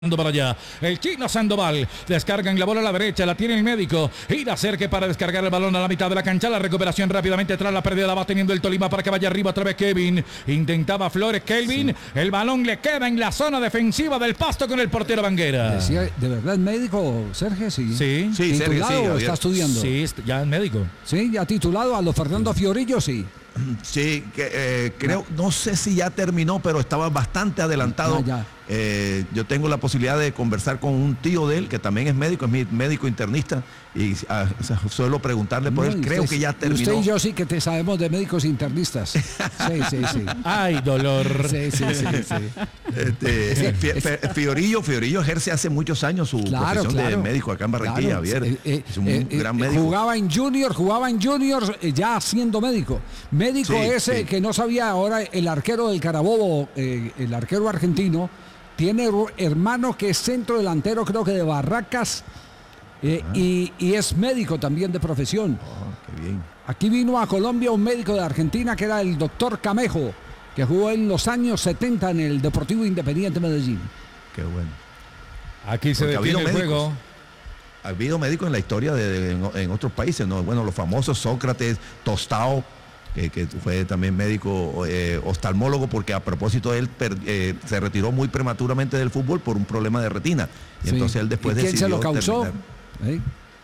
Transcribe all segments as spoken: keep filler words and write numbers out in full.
Para allá, el chino Sandoval descargan la bola a la derecha, la tiene el médico, ir a Cerque para descargar el balón a la mitad de la cancha, la recuperación rápidamente tras la pérdida la va teniendo el Tolima para que vaya arriba otra vez Kevin, intentaba Flores Kelvin, sí. El balón le queda en la zona defensiva del Pasto con el portero Banguera. Decía, ¿de verdad es médico, Sergio? Sí, sí, sí ¿titulado sí, o está estudiando? Sí, ya es médico. Sí, ya titulado a los Fernando Fiorillo, sí. Sí, que, eh, creo, no sé si ya terminó, pero estaba bastante adelantado. Ah, ya. Eh, yo tengo la posibilidad de conversar con un tío de él, que también es médico, es mi médico internista, y a, a, suelo preguntarle por no, él, creo usted, que ya terminó. Usted y yo sí que te sabemos de médicos internistas. Sí, sí, sí. Ay, dolor. Sí, sí, sí. sí. Este, Fiorillo, Fiorillo ejerce hace muchos años su claro, profesión claro, de médico acá en Barranquilla, claro. Javier. Eh, eh, es un eh, gran eh, médico. Jugaba en Junior, jugaba en Junior eh, ya siendo médico. Médico sí, ese sí. que no sabía ahora el arquero del Carabobo, eh, el arquero argentino, tiene hermano que es centro delantero, creo que de Barracas, eh, y, y es médico también de profesión. Oh, qué bien. Aquí vino a Colombia un médico de Argentina que era el doctor Camejo, que jugó en los años setenta en el Deportivo Independiente Medellín. Qué bueno. Aquí se Porque detiene el juego. Ha habido médicos en la historia de, de en, en otros países, ¿no? Bueno, los famosos Sócrates, Tostao, que, que fue también médico eh, oftalmólogo, porque a propósito él per, eh, se retiró muy prematuramente del fútbol por un problema de retina. Y sí. entonces él después ¿Y quién decidió se lo causó? ¿Eh?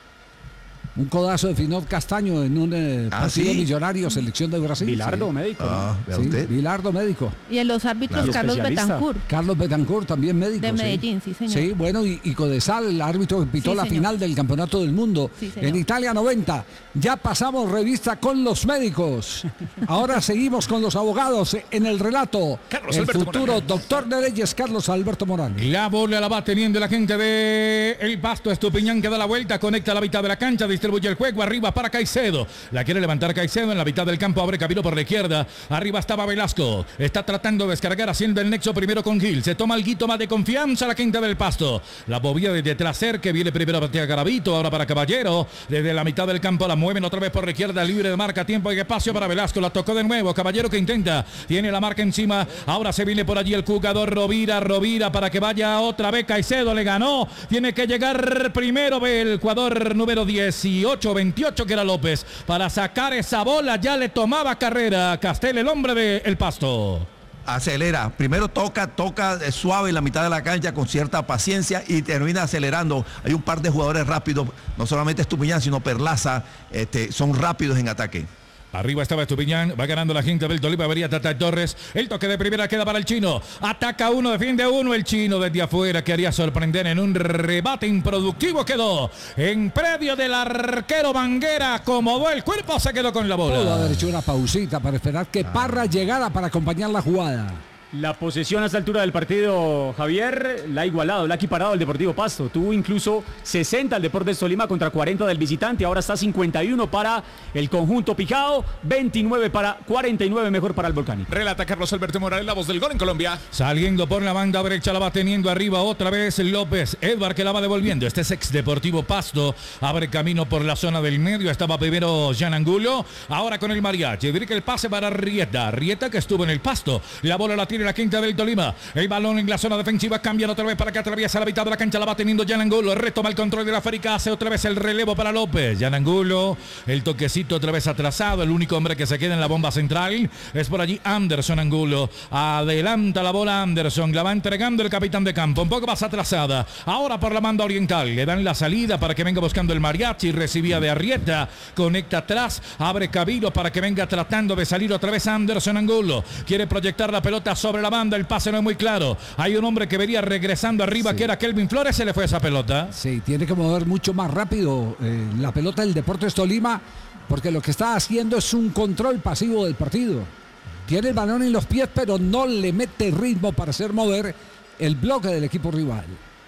Un codazo de Finot Castaño en un eh, ah, partido ¿sí? millonario, selección de Brasil. Bilardo, sí. médico. Ah, ¿no? ¿vea Sí, usted? Bilardo, médico. Y en los árbitros, claro. Carlos Betancourt. Carlos Betancourt, también médico. De sí. Medellín, sí, señor. Sí, bueno, y, y Codesal, el árbitro que pitó Sí, la señor. final del Campeonato del Mundo. Sí, señor. En Italia noventa. Ya pasamos revista con los médicos. Ahora seguimos con los abogados en el relato. Carlos el Alberto futuro Morales. doctor de leyes, Carlos Alberto Morales. La bola la va teniendo la gente de El Pasto. Estupiñán que da la vuelta, conecta a la mitad de la cancha, distribuye el juego arriba para Caicedo. La quiere levantar Caicedo en la mitad del campo, abre camino por la izquierda. Arriba estaba Velasco. Está tratando de descargar, haciendo el nexo primero con Gil. Se toma el guito más de confianza la gente del Pasto. La movida desde detrás que viene primero para Garavito, ahora para Caballero. Desde la mitad del campo la mueven otra vez por la izquierda, libre de marca, tiempo y espacio para Velasco. La tocó de nuevo, Caballero que intenta. Tiene la marca encima. Ahora se viene por allí el jugador Rovira, Rovira para que vaya otra vez. Caicedo le ganó. Tiene que llegar primero el jugador número dieciocho, veintiocho que era López. Para sacar esa bola ya le tomaba carrera Castel, el hombre de El Pasto. Acelera, primero toca, toca suave en la mitad de la cancha con cierta paciencia y termina acelerando. Hay un par de jugadores rápidos, no solamente Estupiñán, sino Perlaza, este, son rápidos en ataque. Arriba estaba Estupiñán, va ganando la gente del Tolima, vería Tata Torres. El toque de primera queda para el chino. Ataca uno, defiende uno. El chino desde afuera quería sorprender en un rebate improductivo. Quedó en predio del arquero Banguera. Acomodó el cuerpo, se quedó con la bola. Pudo haber hecho una pausita para esperar que Parra llegara para acompañar la jugada. La posesión a esta altura del partido, Javier, la ha igualado, la ha equiparado el Deportivo Pasto. Tuvo incluso sesenta el Deportes Tolima contra cuarenta del visitante. Ahora está cincuenta y uno para el conjunto picado, veintinueve para cuarenta y nueve mejor para el Volcánico. Relata Carlos Alberto Morales, la voz del gol en Colombia. Saliendo por la banda derecha, la va teniendo arriba otra vez López. Edward que la va devolviendo. Este es ex Deportivo Pasto. Abre camino por la zona del medio. Estaba primero Jan Angulo. Ahora con el mariachi. Dirige el pase para Rieta. Rieta que estuvo en el Pasto. La bola la tiene la quinta del Tolima. El balón en la zona defensiva. Cambian otra vez para que atraviesa la mitad de la cancha. La va teniendo Jan Angulo. Retoma el control de la Férica. Hace otra vez el relevo para López. Jan Angulo. El toquecito otra vez atrasado. El único hombre que se queda en la bomba central es por allí Anderson Angulo. Adelanta la bola Anderson. La va entregando el capitán de campo. Un poco más atrasada. Ahora por la banda oriental. Le dan la salida para que venga buscando el mariachi. Recibía de Arrieta. Conecta atrás. Abre Cabilo para que venga tratando de salir otra vez Anderson Angulo. Quiere proyectar la pelota sobre la banda. El pase no es muy claro. Hay un hombre que venía regresando arriba, sí, que era Kelvin Flores. Se le fue esa pelota. Sí, tiene que mover mucho más rápido eh, la pelota del Deportes Tolima, porque lo que está haciendo es un control pasivo del partido. Tiene el balón en los pies, pero no le mete ritmo para hacer mover el bloque del equipo rival.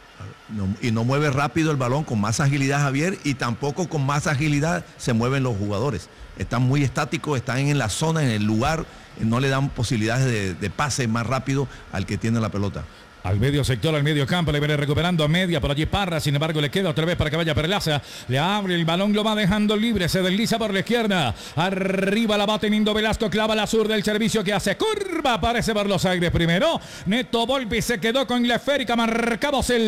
No, y no mueve rápido el balón con más agilidad, Javier, y tampoco con más agilidad se mueven los jugadores. Están muy estáticos, están en la zona, en el lugar, no le dan posibilidades de, de pase más rápido al que tiene la pelota. Al medio sector, al medio campo, le viene recuperando a media, por allí Parra, sin embargo le queda otra vez para que vaya Perlaza, le abre el balón, lo va dejando libre, se desliza por la izquierda, arriba la va teniendo Velasco, clava la sur del servicio que hace curva, aparece por los aires primero, Neto Volpi se quedó con la esférica, marcamos el